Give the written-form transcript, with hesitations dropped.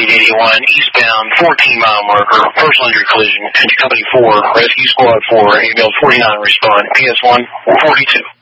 3881, eastbound 14-mile marker, personal injury collision, into Company 4, Rescue Squad 4, ambulance 49 respond, PS1 42.